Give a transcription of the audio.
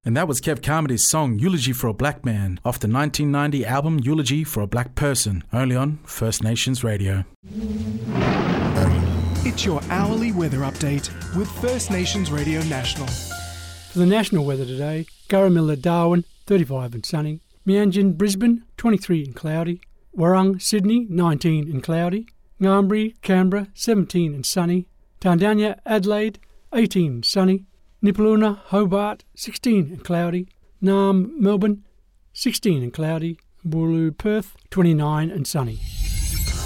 And that was Kev Carmody's song Eulogy for a Black Man off the 1990 album Eulogy for a Black Person, only on First Nations Radio. It's your hourly weather update with First Nations Radio National. For the national weather today, Garramilla, Darwin, 35 and sunny. Meanjin, Brisbane, 23 and cloudy. Warrung, Sydney, 19 and cloudy. Ngambri, Canberra, 17 and sunny. Tandanya, Adelaide, 18 and sunny. Nipaluna, Hobart, 16 and cloudy. Naarm, Melbourne, 16 and cloudy. Wooroloo, Perth, 29 and sunny.